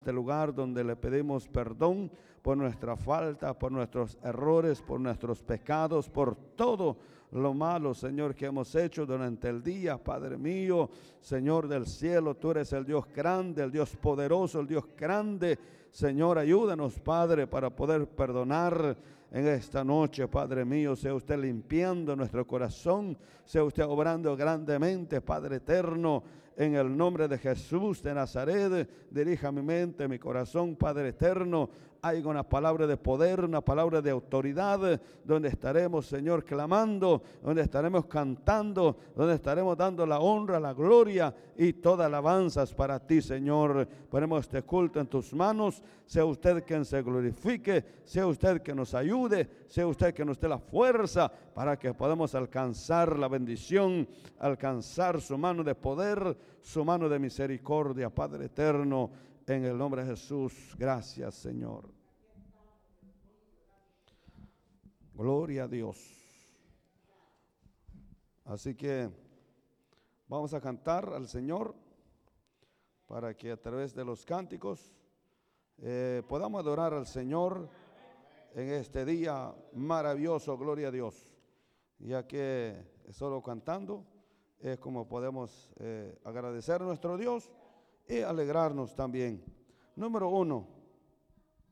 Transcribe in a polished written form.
este lugar donde le pedimos perdón por nuestra falta, por nuestros errores, por nuestros pecados, por todo lo malo, Señor, que hemos hecho durante el día. Padre mío, Señor del cielo, tú eres el Dios grande, el Dios poderoso, el Dios grande. Señor, ayúdanos, Padre, para poder perdonar en esta noche, Padre mío. Sea usted limpiando nuestro corazón, sea usted obrando grandemente, Padre eterno, en el nombre de Jesús de Nazaret. Dirija mi mente, mi corazón, Padre eterno. Hay una palabra de poder, una palabra de autoridad, donde estaremos, Señor, clamando, donde estaremos cantando, donde estaremos dando la honra, la gloria y toda alabanzas para ti, Señor. Ponemos este culto en tus manos. Sea usted quien se glorifique, sea usted que nos ayude, sea usted que nos dé la fuerza para que podamos alcanzar la bendición, alcanzar su mano de poder, su mano de misericordia, Padre eterno. En el nombre de Jesús, gracias, Señor. Gloria a Dios. Así que vamos a cantar al Señor para que a través de los cánticos podamos adorar al Señor en este día maravilloso. Gloria a Dios. Ya que solo cantando es como podemos agradecer a nuestro Dios y alegrarnos también. Número 1.